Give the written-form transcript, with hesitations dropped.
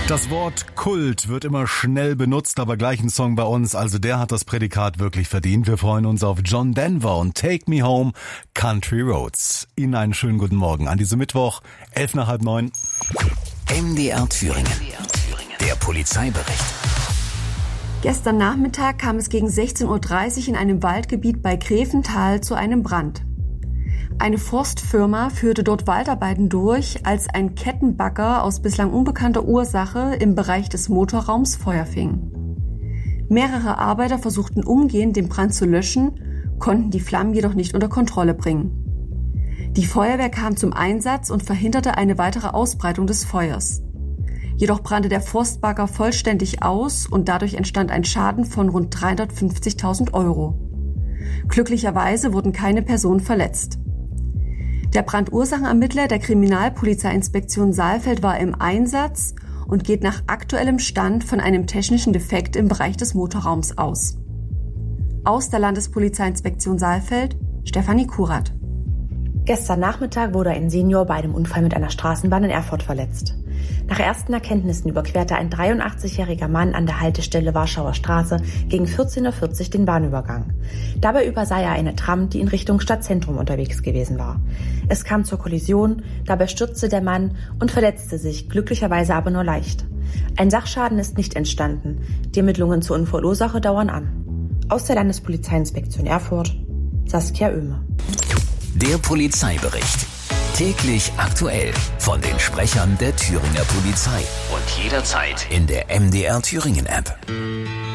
Das Wort Kult wird immer schnell benutzt, aber gleich ein Song bei uns, also der hat das Prädikat wirklich verdient. Wir freuen uns auf John Denver und Take Me Home, Country Roads. Ihnen einen schönen guten Morgen an diesem Mittwoch, 8:45. MDR Thüringen. Der Polizeibericht. Gestern Nachmittag kam es gegen 16:30 Uhr in einem Waldgebiet bei Greventhal zu einem Brand. Eine Forstfirma führte dort Waldarbeiten durch, als ein Kettenbagger aus bislang unbekannter Ursache im Bereich des Motorraums Feuer fing. Mehrere Arbeiter versuchten umgehend, den Brand zu löschen, konnten die Flammen jedoch nicht unter Kontrolle bringen. Die Feuerwehr kam zum Einsatz und verhinderte eine weitere Ausbreitung des Feuers. Jedoch brannte der Forstbagger vollständig aus und dadurch entstand ein Schaden von rund 350.000 €. Glücklicherweise wurden keine Personen verletzt. Der Brandursachenermittler der Kriminalpolizeiinspektion Saalfeld war im Einsatz und geht nach aktuellem Stand von einem technischen Defekt im Bereich des Motorraums aus. Aus der Landespolizeiinspektion Saalfeld, Stefanie Kurat. Gestern Nachmittag wurde ein Senior bei einem Unfall mit einer Straßenbahn in Erfurt verletzt. Nach ersten Erkenntnissen überquerte ein 83-jähriger Mann an der Haltestelle Warschauer Straße gegen 14:40 Uhr den Bahnübergang. Dabei übersah er eine Tram, die in Richtung Stadtzentrum unterwegs gewesen war. Es kam zur Kollision, dabei stürzte der Mann und verletzte sich, glücklicherweise aber nur leicht. Ein Sachschaden ist nicht entstanden. Die Ermittlungen zur Unfallursache dauern an. Aus der Landespolizeiinspektion Erfurt, Saskia Oehme. Der Polizeibericht. Täglich aktuell von den Sprechern der Thüringer Polizei und jederzeit in der MDR Thüringen App.